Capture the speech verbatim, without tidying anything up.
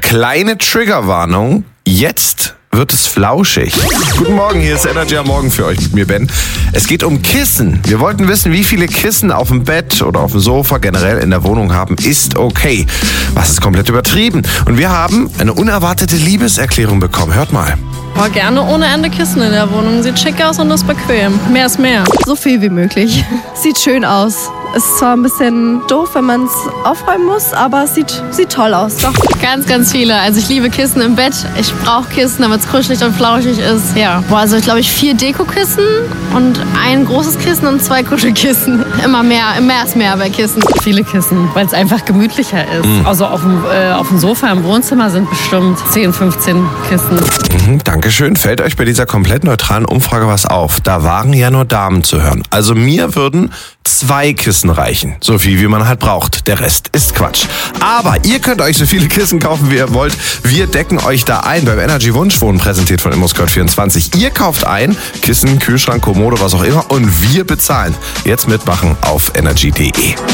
Kleine Triggerwarnung, jetzt wird es flauschig. Guten Morgen, hier ist Energy am Morgen für euch mit mir, Ben. Es geht um Kissen. Wir wollten wissen, wie viele Kissen auf dem Bett oder auf dem Sofa generell in der Wohnung haben, ist okay. Was ist komplett übertrieben? Und wir haben eine unerwartete Liebeserklärung bekommen. Hört mal. Oh, gerne ohne Ende Kissen in der Wohnung. Sieht schick aus und ist bequem. Mehr ist mehr. So viel wie möglich. Sieht schön aus. Ist zwar ein bisschen doof, wenn man es aufräumen muss, aber es sieht, sieht toll aus. Doch. Ganz, ganz viele. Also ich liebe Kissen im Bett. Ich brauche Kissen, damit es kuschelig und flauschig ist. Ja. Boah, also ich glaube ich vier Dekokissen und ein großes Kissen und zwei Kuschelkissen. Immer mehr, mehr ist mehr bei Kissen. Viele Kissen, weil es einfach gemütlicher ist. Mhm. Also auf dem, äh, auf dem Sofa im Wohnzimmer sind bestimmt zehn, fünfzehn Kissen. Mhm, Dankeschön. Fällt euch bei dieser komplett neutralen Umfrage was auf? Da waren ja nur Damen zu hören. Also mir würden zwei Kissen reichen. So viel, wie man halt braucht. Der Rest ist Quatsch. Aber ihr könnt euch so viele Kissen kaufen, wie ihr wollt. Wir decken euch da ein beim Energy Wunschwohnen, präsentiert von ImmoScout vierundzwanzig. Ihr kauft ein, Kissen, Kühlschrank, Kommode, was auch immer, und wir bezahlen. Jetzt mitmachen auf energy punkt de.